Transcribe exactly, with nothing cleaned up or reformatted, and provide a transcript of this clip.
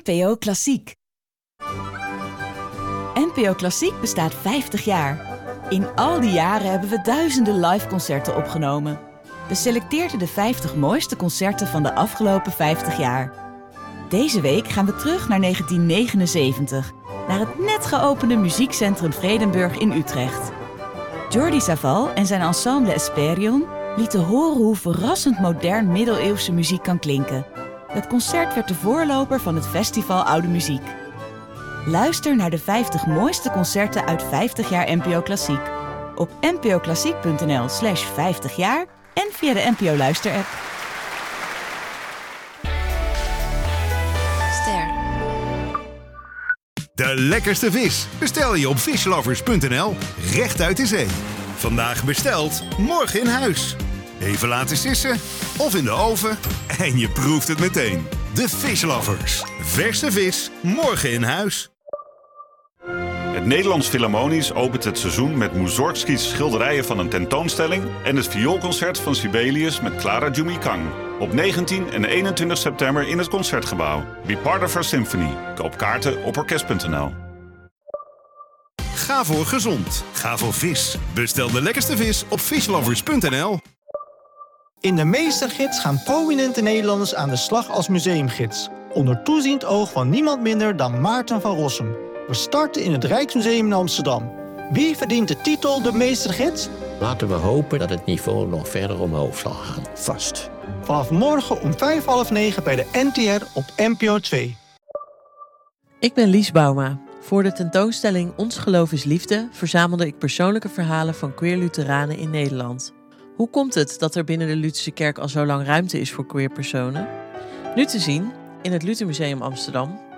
N P O Klassiek. N P O Klassiek bestaat vijftig jaar. In al die jaren hebben we duizenden liveconcerten opgenomen. We selecteerden de vijftig mooiste concerten van de afgelopen vijftig jaar. Deze week gaan we terug naar negentien negenenzeventig, naar het net geopende muziekcentrum Vredenburg in Utrecht. Jordi Savall en zijn ensemble Esperion lieten horen hoe verrassend modern middeleeuwse muziek kan klinken. Het concert werd de voorloper van het festival Oude Muziek. Luister naar de vijftig mooiste concerten uit vijftig jaar N P O Klassiek op npoklassiek.nl slash vijftig jaar en via de N P O Luister-app. Ster. De lekkerste vis bestel je op fishlovers punt n l, recht uit de zee. Vandaag besteld, morgen in huis. Even laten sissen of in de oven en je proeft het meteen. De Fishlovers. Verse vis, morgen in huis. Het Nederlands Philharmonisch opent het seizoen met Mussorgskis schilderijen van een tentoonstelling en het vioolconcert van Sibelius met Clara Jumikang. Op negentien en eenentwintig september in het Concertgebouw. Be part of our symphony. Koop kaarten op orkest punt n l. Ga voor gezond. Ga voor vis. Bestel de lekkerste vis op fishlovers punt n l. In de Meestergids gaan prominente Nederlanders aan de slag als museumgids. Onder toeziend oog van niemand minder dan Maarten van Rossum. We starten in het Rijksmuseum in Amsterdam. Wie verdient de titel de Meestergids? Laten we hopen dat het niveau nog verder omhoog zal gaan. Vast. Vanaf morgen om vijf half negen bij de N T R op N P O twee. Ik ben Lies Bouma. Voor de tentoonstelling Ons Geloof is Liefde verzamelde ik persoonlijke verhalen van queer Lutheranen in Nederland. Hoe komt het dat er binnen de Lutherse Kerk al zo lang ruimte is voor queer personen? Nu te zien in het Luthermuseum Amsterdam